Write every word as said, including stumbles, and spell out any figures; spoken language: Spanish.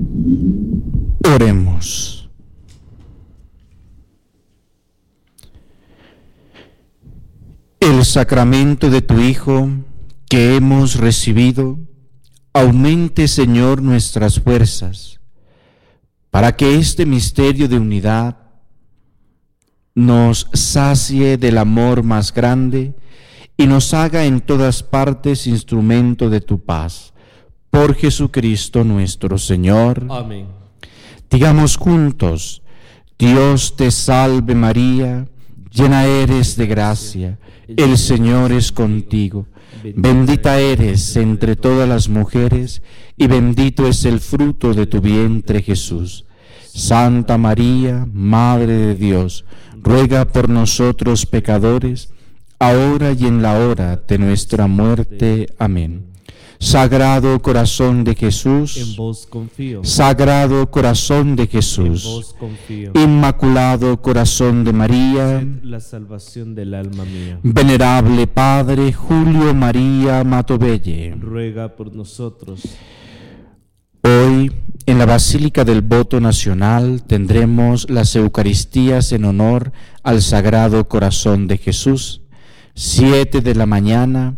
Oremos. El sacramento de tu Hijo que hemos recibido, aumente, Señor, nuestras fuerzas, para que este misterio de unidad nos sacie del amor más grande y nos haga en todas partes instrumento de tu paz. Por Jesucristo nuestro Señor. Amén. Digamos juntos: Dios te salve María, llena eres de gracia, el Señor es contigo. Bendita eres entre todas las mujeres, y bendito es el fruto de tu vientre, Jesús. Santa María, Madre de Dios, ruega por nosotros pecadores, ahora y en la hora de nuestra muerte. Amén. Sagrado corazón de Jesús, En vos confío. Sagrado corazón de En Jesús, vos confío. Inmaculado corazón de María, Sed la salvación del alma mía. Venerable Padre Julio María Matovelle, Ruega por nosotros. hoy en la Basílica del Voto Nacional tendremos las Eucaristías en honor al Sagrado Corazón de Jesús. Siete de la mañana,